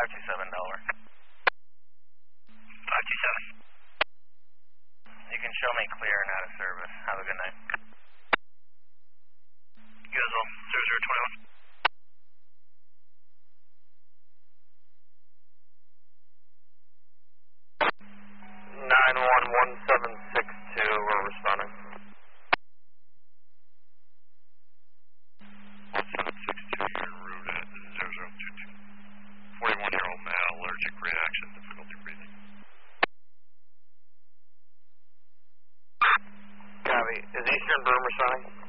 527 Delaware. 527. You can show me clear and out of service. Have a good night. You as well. 0021. 911762, we're responding. 1762, you're en route at 0022. 41-year-old male, allergic reaction, difficulty breathing. Copy. Is Eastern Boom responding?